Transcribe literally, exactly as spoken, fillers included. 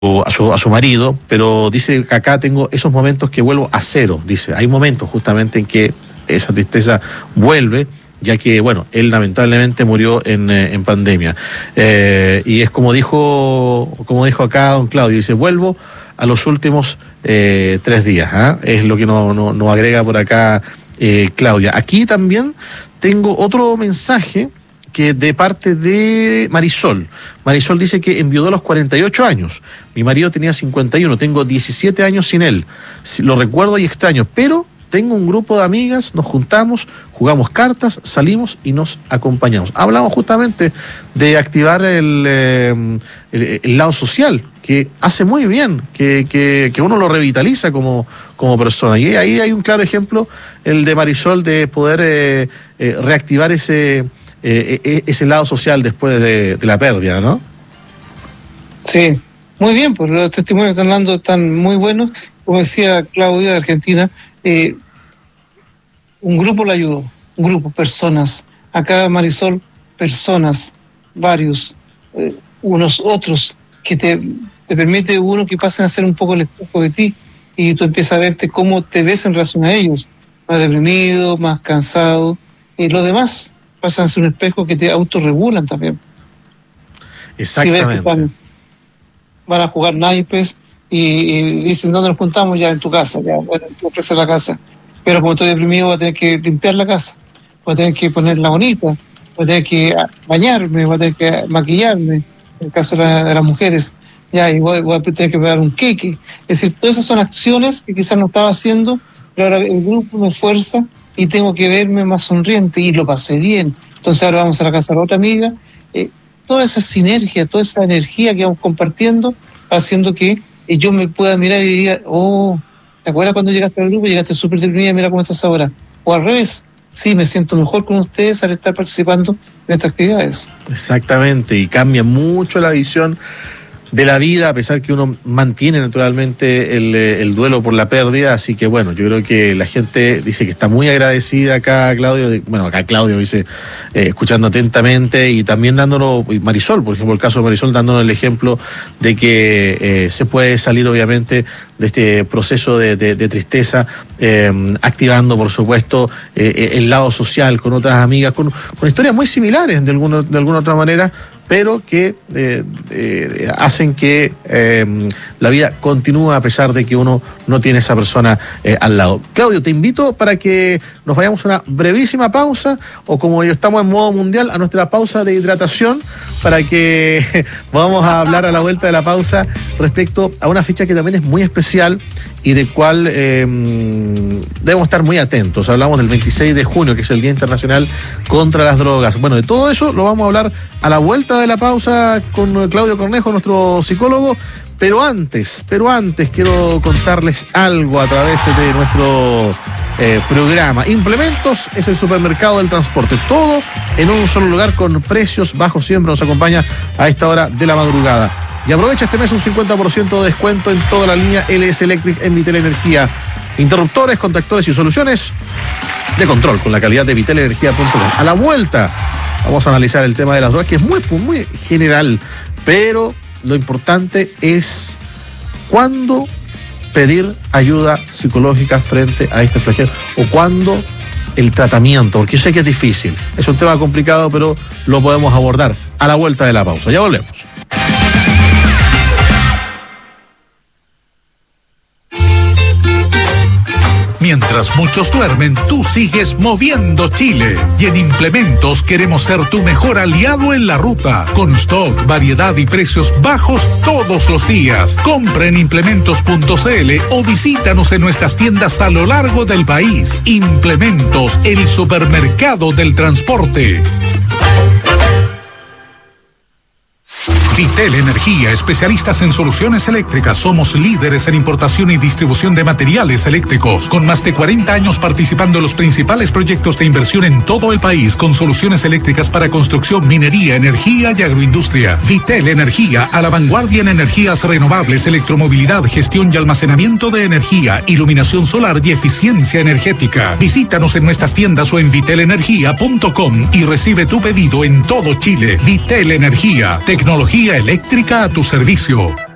a su, a su marido, pero dice que acá tengo esos momentos que vuelvo a cero, dice, hay momentos justamente en que esa tristeza vuelve, ya que, bueno, él lamentablemente murió en, eh, en pandemia. Eh, y es como dijo, como dijo acá don Claudio, dice, vuelvo a los últimos eh, tres días, ¿eh? Es lo que nos no, no agrega por acá eh, Claudia. Aquí también tengo otro mensaje que de parte de Marisol. Marisol dice que enviudó a los cuarenta y ocho años. Mi marido tenía cincuenta y uno, tengo diecisiete años sin él. Lo recuerdo y extraño, pero tengo un grupo de amigas, nos juntamos, jugamos cartas, salimos y nos acompañamos. Hablamos justamente de activar el, eh, el, el lado social, que hace muy bien, que, que, que uno lo revitaliza como, como persona. Y ahí hay un claro ejemplo, el de Marisol, de poder eh, eh, reactivar ese... Eh, ese lado social después de, de la pérdida, ¿no? Sí, muy bien, pues los testimonios que están dando están muy buenos. Como decía Claudia de Argentina, eh, un grupo la ayudó, un grupo, personas. Acá Marisol, personas, varios, eh, unos otros, que te, te permite uno que pasen a ser un poco el espejo de ti y tú empiezas a verte cómo te ves en relación a ellos, más deprimido, más cansado, y los demás pasan a ser un espejo que te autorregulan también. Exactamente. Si ves que van, van a jugar naipes y, y dicen, ¿dónde nos juntamos? Ya en tu casa, ya, bueno, tú ofreces la casa. Pero como estoy deprimido, voy a tener que limpiar la casa, voy a tener que ponerla bonita, voy a tener que bañarme, voy a tener que maquillarme, en el caso de, la, de las mujeres, ya, y voy, voy a tener que pegar un queque. Es decir, todas esas son acciones que quizás no estaba haciendo, pero ahora el grupo me fuerza y tengo que verme más sonriente, y lo pasé bien. Entonces ahora vamos a la casa de la otra amiga. Eh, toda esa sinergia, toda esa energía que vamos compartiendo, haciendo que eh, yo me pueda mirar y diga, oh, ¿te acuerdas cuando llegaste al grupo? Llegaste súper deprimida, mira cómo estás ahora. O al revés, sí, me siento mejor con ustedes al estar participando en estas actividades. Exactamente, y cambia mucho la visión de la vida, a pesar que uno mantiene naturalmente el, el duelo por la pérdida. Así que bueno, yo creo que la gente dice que está muy agradecida acá, Claudio, de, bueno, acá Claudio dice, eh, escuchando atentamente, y también dándonos, y Marisol, por ejemplo, el caso de Marisol, dándonos el ejemplo de que eh, se puede salir obviamente de este proceso de, de, de tristeza, eh, activando por supuesto eh, el lado social con otras amigas, con, con historias muy similares de alguna, de alguna otra manera, pero que eh, eh, hacen que eh, la vida continúe a pesar de que uno no tiene esa persona eh, al lado. Claudio, te invito para que nos vayamos a una brevísima pausa, o como estamos en modo mundial, a nuestra pausa de hidratación, para que vamos a hablar a la vuelta de la pausa respecto a una fecha que también es muy especial y de cual eh, debemos estar muy atentos. Hablamos del veintiséis de junio, que es el Día Internacional contra las Drogas. Bueno, de todo eso lo vamos a hablar a la vuelta de la pausa con Claudio Cornejo, nuestro psicólogo. Pero antes, pero antes quiero contarles algo a través de nuestro eh, programa. Implementos es el supermercado del transporte. Todo en un solo lugar con precios bajos. Siempre nos acompaña a esta hora de la madrugada. Y aprovecha este mes un cincuenta por ciento de descuento en toda la línea L S Electric en Vitel Energía. Interruptores, contactores y soluciones de control con la calidad de vitel energía punto com. A la vuelta vamos a analizar el tema de las drogas, que es muy, muy general, pero lo importante es cuándo pedir ayuda psicológica frente a este flagelo, o cuándo el tratamiento, porque yo sé que es difícil, es un tema complicado, pero lo podemos abordar a la vuelta de la pausa. Ya volvemos. Mientras muchos duermen, tú sigues moviendo Chile. Y en Implementos queremos ser tu mejor aliado en la ruta. Con stock, variedad y precios bajos todos los días. Compra en implementos punto c l o visítanos en nuestras tiendas a lo largo del país. Implementos, el supermercado del transporte. Vitel Energía, especialistas en soluciones eléctricas. Somos líderes en importación y distribución de materiales eléctricos, con más de cuarenta años participando en los principales proyectos de inversión en todo el país, con soluciones eléctricas para construcción, minería, energía y agroindustria. Vitel Energía, a la vanguardia en energías renovables, electromovilidad, gestión y almacenamiento de energía, iluminación solar y eficiencia energética. Visítanos en nuestras tiendas o en vitel energía punto com y recibe tu pedido en todo Chile. Vitel Energía, tecnología eléctrica a tu servicio.